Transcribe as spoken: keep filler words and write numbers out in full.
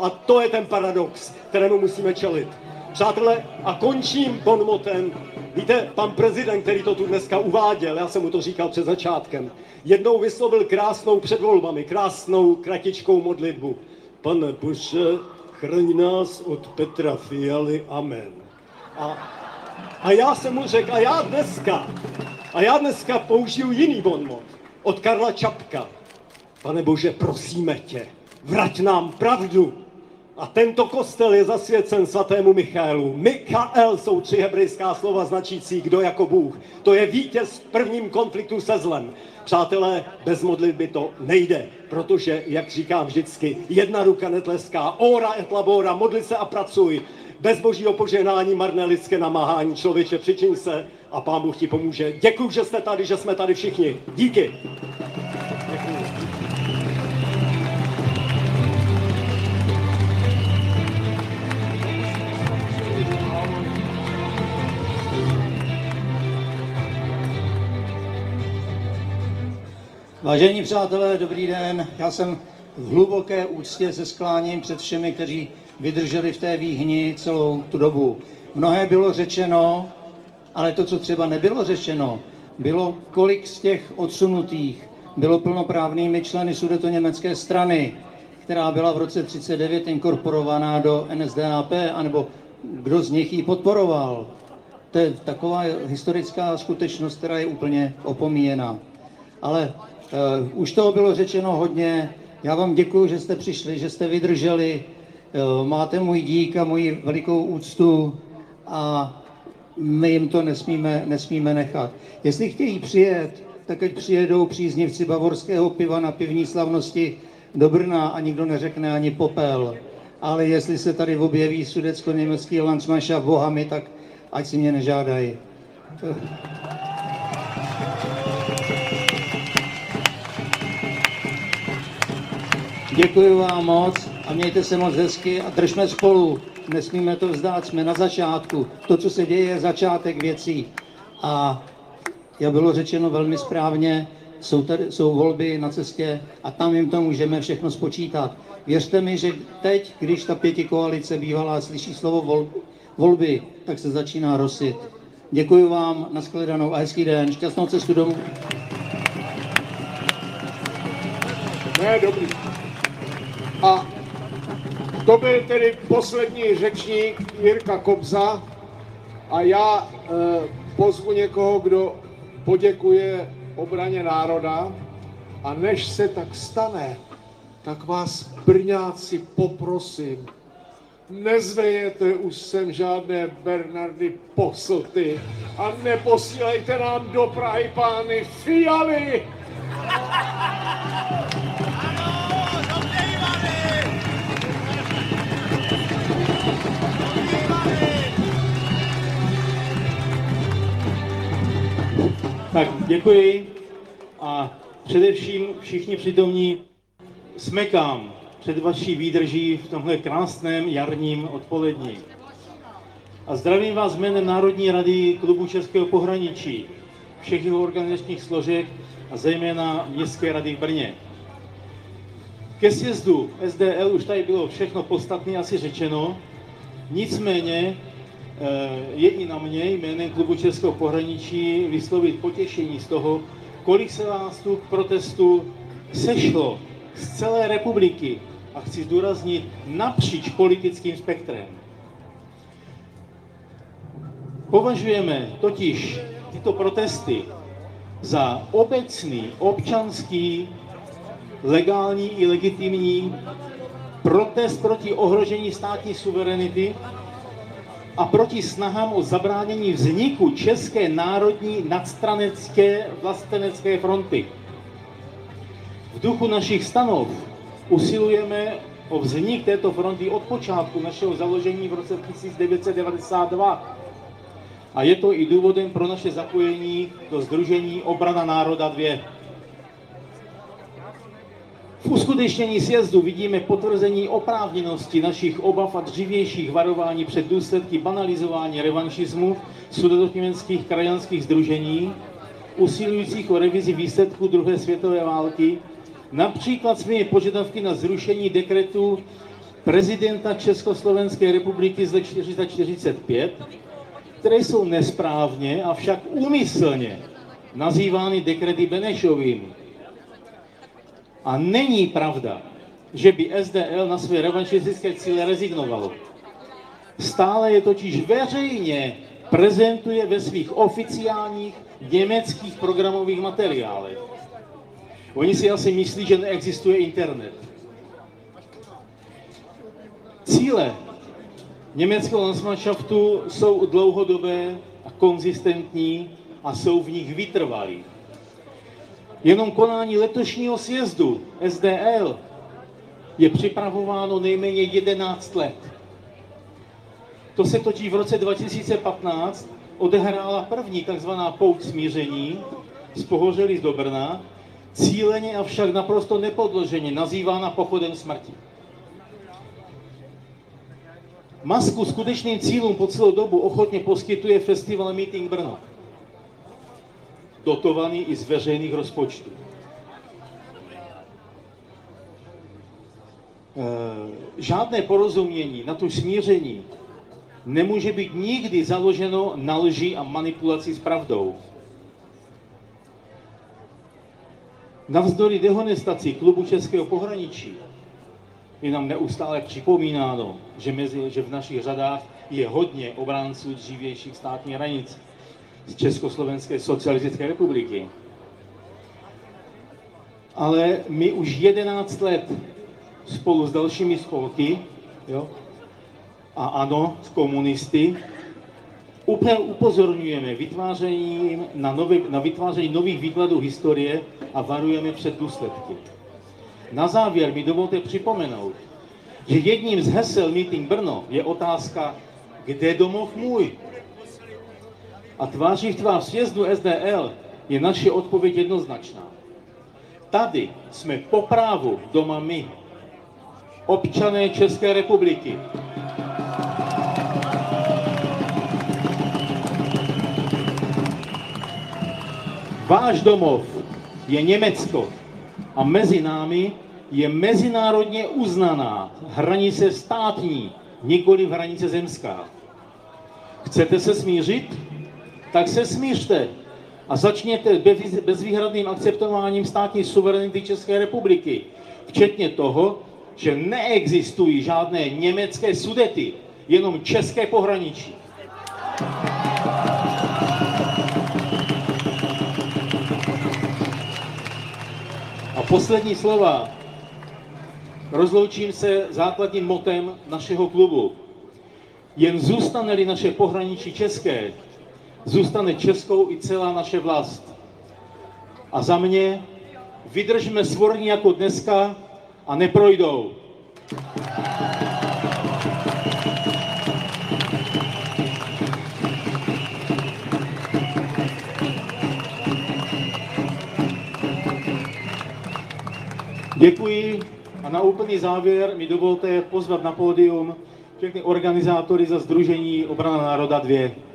A to je ten paradox, kterému musíme čelit. Přátelé, a končím bonmotem. Víte, pan prezident, který to tu dneska uváděl, já jsem mu to říkal před začátkem, jednou vyslovil krásnou před volbami, krásnou kratičkou modlitbu. Pane Bože, chraň nás od Petra Fialy, amen. A, a já jsem mu řekl, a já dneska, a já dneska použiju jiný bonmot od Karla Čapka. Pane Bože, prosíme tě, vrať nám pravdu. A tento kostel je zasvěcen svatému Michaelu. Michael jsou tři hebrejská slova značící kdo jako Bůh. To je vítěz v prvním konfliktu se zlem. Přátelé, bez modlitby to nejde, protože, jak říkám vždycky, jedna ruka netleská, ora et labora, modli se a pracuj. Bez božího požehnání marné lidské namáhání, člověče, přičiň se a Pán Bůh ti pomůže. Děkuju, že jste tady, že jsme tady všichni. Díky. Děkuju. Vážení přátelé, dobrý den. Já jsem v hluboké úctě se skláním před všemi, kteří vydrželi v té výhni celou tu dobu. Mnohé bylo řečeno, ale to, co třeba nebylo řečeno, bylo, kolik z těch odsunutých bylo plnoprávnými členy sudetoněmecké strany, která byla v roce třicet devět inkorporovaná do N S D A P, anebo kdo z nich ji podporoval. To je taková historická skutečnost, která je úplně opomíjená. Ale Uh, už toho bylo řečeno hodně. Já vám děkuji, že jste přišli, že jste vydrželi. Uh, máte můj dík a moji velikou úctu a my jim to nesmíme, nesmíme nechat. Jestli chtějí přijet, tak ať přijedou příznivci bavorského piva na pivní slavnosti do Brna a nikdo neřekne ani popel. Ale jestli se tady objeví sudetsko-německý Landsmannschaft Bohamy, tak ať si mě nežádají. Děkuji vám moc a mějte se moc hezky a držme spolu. Nesmíme to vzdát, jsme na začátku. To, co se děje, je začátek věcí. A jak bylo řečeno velmi správně, jsou, tady, jsou volby na cestě a tam jim to můžeme všechno spočítat. Věřte mi, že teď, když ta pětikoalice bývalá slyší slovo vol, volby, tak se začíná rosit. Děkuji vám, nashledanou a hezký den, šťastnou cestu domů. Ne, dobrý. A to byl tedy poslední řečník Jirka Kobza a já e, pozvu někoho, kdo poděkuje obraně národa a než se tak stane, tak vás Brňáci poprosím, nezvejete už sem žádné Bernardy Poslty a neposílejte nám do Prahy pány Fialy. Tak děkuji a především všichni přítomní smekám před vaší výdrží v tomhle krásném jarním odpolední. A zdravím vás jménem Národní rady Klubu Českého pohraničí, všech jeho organizačních složek a zejména Městské rady v Brně. Ke sjezdu S D L už tady bylo všechno podstatné asi řečeno, nicméně je i na mě jménem Klubu Českého pohraničí vyslovit potěšení z toho, kolik se vás tu k protestu sešlo z celé republiky a chci zdůraznit napříč politickým spektrem. Považujeme totiž tyto protesty za obecný, občanský, legální i legitimní protest proti ohrožení státní suverenity a proti snahám o zabránění vzniku České národní nadstranecké vlastenecké fronty. V duchu našich stanov usilujeme o vznik této fronty od počátku našeho založení v roce tisíc devět set devadesát dva. A je to i důvodem pro naše zapojení do sdružení Obrana národa dva. V uskutečnění sjezdu vidíme potvrzení oprávněnosti našich obav a dřívějších varování před důsledky banalizování revanšismu sudetoněmeckých krajanských sdružení, usilujících o revizi výsledků druhé světové války, například svými požadavky na zrušení dekretu prezidenta Československé republiky z let čtyřicet čtyřicet pět, které jsou nesprávně, avšak úmyslně nazývány dekrety Benešovými. A není pravda, že by S D L na své revanšistické cíle rezignovalo. Stále je totiž veřejně prezentuje ve svých oficiálních německých programových materiálech. Oni si asi myslí, že neexistuje internet. Cíle německého Landsmannschaftu jsou dlouhodobé a konzistentní a jsou v nich vytrvalí. Jenom konání letošního sjezdu S D L je připravováno nejméně jedenáct let. To se totiž v roce dva tisíce patnáct odehrála první takzvaná pouť smíření z Pohořelic do Brna, cíleně avšak naprosto nepodloženě nazývána pochodem smrti. Masku skutečným cílům po celou dobu ochotně poskytuje festival Meeting Brno, dotovaný i z veřejných rozpočtů. E, žádné porozumění, na to smíření, nemůže být nikdy založeno na lži a manipulaci s pravdou. Navzdory dehonestaci klubu Českého pohraničí je nám neustále připomínáno, že, mezi, že v našich řadách je hodně obránců dřívějších státních hranic z Československé socialistické republiky. Ale my už jedenáct let spolu s dalšími spolky, jo, a ano, s komunisty, úplně upozorňujeme vytvářením na, nové, na vytváření nových výkladů historie a varujeme před důsledky. Na závěr mi dovolte připomenout, že jedním z hesel Meeting Brno je otázka, kde domov můj? A tváří v tvář sjezdu S D L je naše odpověď jednoznačná. Tady jsme po právu doma my, občané České republiky. Váš domov je Německo a mezi námi je mezinárodně uznaná hranice státní, nikoli hranice zemská. Chcete se smířit? Tak se smířte a začněte bezvýhradným akceptováním státní suverenity České republiky, včetně toho, že neexistují žádné německé Sudety, jenom české pohraničí. A poslední slova. Rozloučím se základním motem našeho klubu. Jen zůstane-li naše pohraničí české, zůstane českou i celá naše vlast. A za mě vydržme svorní jako dneska a neprojdou. Děkuji a na úplný závěr mi dovolte pozvat na pódium všechny organizátory za Sdružení Obrana národa dva.